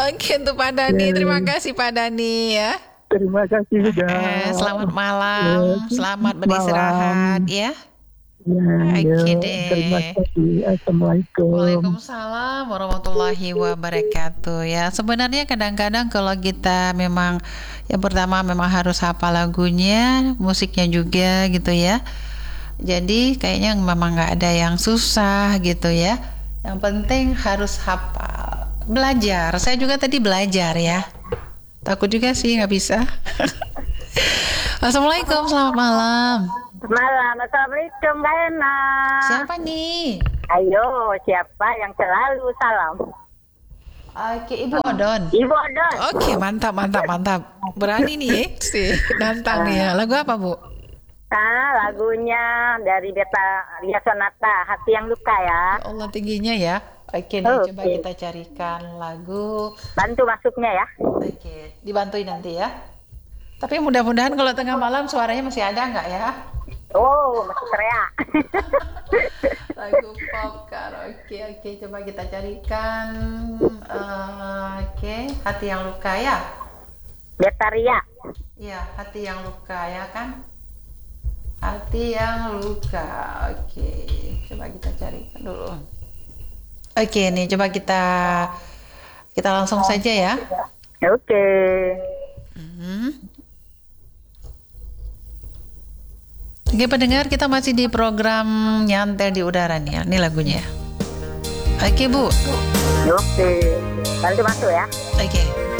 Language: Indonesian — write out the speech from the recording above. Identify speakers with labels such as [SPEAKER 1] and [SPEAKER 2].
[SPEAKER 1] Oke, untuk Pak Dani, terima kasih Pak Dani ya.
[SPEAKER 2] Terima kasih juga.
[SPEAKER 1] Selamat malam, selamat beristirahat ya. Oke deh.
[SPEAKER 2] Terima kasih. Assalamualaikum.
[SPEAKER 1] Waalaikumsalam warahmatullahi wabarakatuh ya. Sebenarnya kadang-kadang kalau kita memang yang pertama memang harus hafal lagunya, musiknya juga gitu ya. Jadi kayaknya memang nggak ada yang susah gitu ya. Yang penting harus hafal. Belajar. Saya juga tadi belajar ya. Takut juga sih nggak bisa. Assalamualaikum, selamat malam.
[SPEAKER 3] Malam, Assalamualaikum Mbak Ena.
[SPEAKER 1] Siapa nih?
[SPEAKER 3] Ayo, siapa yang selalu salam?
[SPEAKER 1] Oke, Ibu Odon.
[SPEAKER 3] Ibu Odon.
[SPEAKER 1] Oke, mantap. Berani nih sih, nantang nih ya. Lagu apa, Bu?
[SPEAKER 3] Lagunya dari Beta Ria Sonata, Hati Yang Luka ya.
[SPEAKER 1] Allah tingginya ya. Oke nih, coba kita carikan lagu.
[SPEAKER 3] Bantu masuknya ya.
[SPEAKER 1] Oke, dibantuin nanti ya. Tapi mudah-mudahan kalau tengah malam suaranya masih ada nggak ya?
[SPEAKER 3] Oh, masih teriak.
[SPEAKER 1] Lagu pop karaoke. Oke, coba kita carikan. Oke, Hati Yang Luka ya.
[SPEAKER 3] Beta Ria.
[SPEAKER 1] Ya, Hati Yang Luka ya kan? Hati Yang Luka. Oke, coba kita carikan dulu. Oke, nih coba kita langsung saja ya.
[SPEAKER 3] Oke.
[SPEAKER 1] Oke pendengar, kita masih di program Nyantel di Udara nih. Ini lagunya. Oke Bu.
[SPEAKER 3] Oke. Bantu masuk ya.
[SPEAKER 1] Oke.